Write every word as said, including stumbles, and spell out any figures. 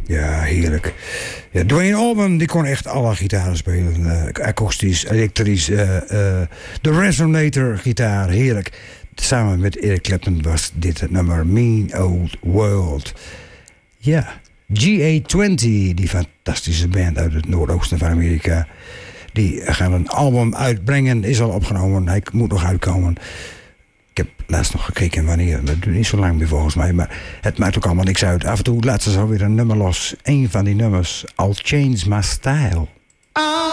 Ja, heerlijk. Ja, Duane Allman, die kon echt alle gitaren spelen. Uh, akoestisch, elektrisch. Uh, uh, de Resonator gitaar, heerlijk. Samen met Eric Clapton was dit het nummer Mean Old World. Ja, G A twintig, die fantastische band uit het noordoosten van Amerika. Die gaan een album uitbrengen, is al opgenomen. Hij moet nog uitkomen. Ik heb laatst nog gekeken wanneer. Dat duurt niet zo lang meer volgens mij. Maar het maakt ook allemaal niks uit. Af en toe laat ze zo weer een nummer los. Eén van die nummers, I'll Change My Style.